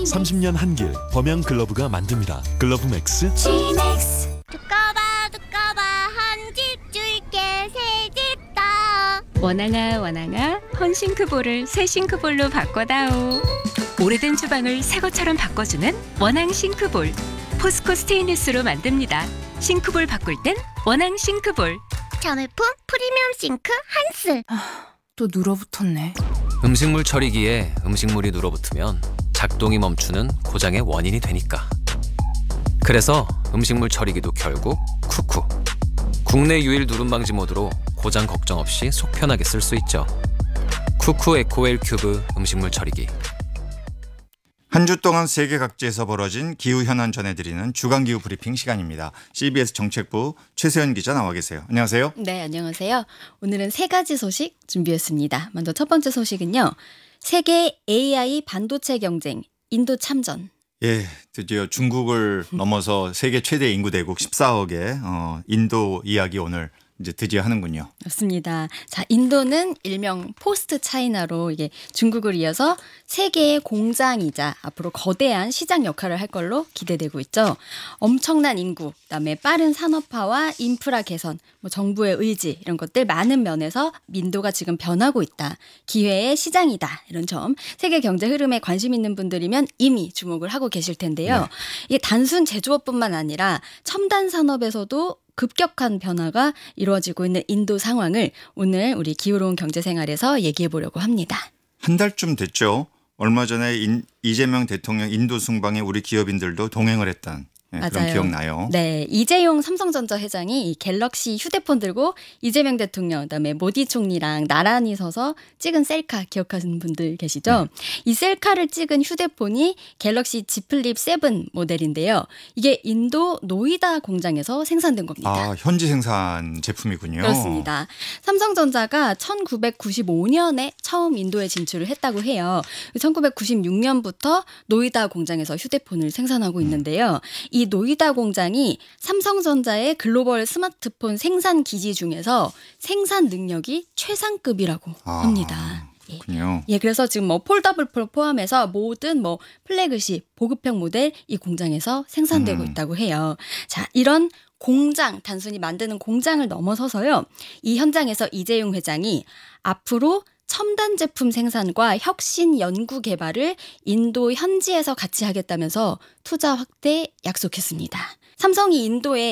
30년 한길 범양 글러브가 만듭니다. 글러브 맥스 G맥스. 두꺼봐 한 집 줄게 새 집 다. 원앙아 원앙아 헌싱크볼을 새 싱크볼로 바꿔다오. 오래된 주방을 새 것처럼 바꿔주는 원앙 싱크볼. 포스코 스테인리스로 만듭니다. 싱크볼 바꿀 땐 원앙 싱크볼. 자매품 프리미엄 싱크 한스. 또 눌어붙었네. 음식물 처리기에 음식물이 눌어붙으면 작동이 멈추는 고장의 원인이 되니까. 그래서 음식물 처리기도 결국 쿠쿠. 국내 유일 누름 방지 모드로 고장 걱정 없이 속 편하게 쓸 수 있죠. 쿠쿠 에코웰 큐브 음식물 처리기. 한 주 동안 세계 각지에서 벌어진 기후 현안 전해드리는 주간기후 브리핑 시간입니다. CBS 정책부 최세연 기자 나와 계세요. 안녕하세요. 네, 안녕하세요. 오늘은 세 가지 소식 준비했습니다. 먼저 첫 번째 소식은요. 세계 AI 반도체 경쟁, 인도 참전. 예, 드디어 중국을 넘어서 세계 최대 인구 대국 14억의 인도 이야기 오늘 이제 드디어 하는군요. 맞습니다. 자, 인도는 일명 포스트 차이나로 이게 중국을 이어서 세계의 공장이자 앞으로 거대한 시장 역할을 할 걸로 기대되고 있죠. 엄청난 인구, 그다음에 빠른 산업화와 인프라 개선, 뭐 정부의 의지 이런 것들 많은 면에서 인도가 지금 변하고 있다. 기회의 시장이다. 이런 점 세계 경제 흐름에 관심 있는 분들이면 이미 주목을 하고 계실 텐데요. 네. 이게 단순 제조업뿐만 아니라 첨단 산업에서도 급격한 변화가 이루어지고 있는 인도 상황을 오늘 우리 기후로운 경제생활에서 얘기해 보려고 합니다. 한 달쯤 됐죠. 얼마 전에 이재명 대통령 인도 순방에 우리 기업인들도 동행을 했던 그런 맞아요. 기억나요. 네, 이재용 삼성전자 회장이 이 갤럭시 휴대폰 들고 이재명 대통령, 그다음에 모디 총리랑 나란히 서서 찍은 셀카 기억하시는 분들 계시죠? 이 셀카를 찍은 휴대폰이 갤럭시 Z 플립 7 모델인데요. 이게 인도 노이다 공장에서 생산된 겁니다. 아, 현지 생산 제품이군요. 그렇습니다. 삼성전자가 1995년에 처음 인도에 진출을 했다고 해요. 1996년부터 노이다 공장에서 휴대폰을 생산하고 있는데요. 이 노이다 공장이 삼성전자의 글로벌 스마트폰 생산 기지 중에서 생산 능력이 최상급이라고 합니다. 그렇군요. 예, 그래서 지금 뭐 폴더블 포함해서 모든 뭐 플래그십, 보급형 모델 이 공장에서 생산되고 있다고 해요. 자, 이런 공장, 단순히 만드는 공장을 넘어서서요. 이 현장에서 이재용 회장이 앞으로 첨단 제품 생산과 혁신 연구 개발을 인도 현지에서 같이 하겠다면서 투자 확대 약속했습니다. 삼성이 인도에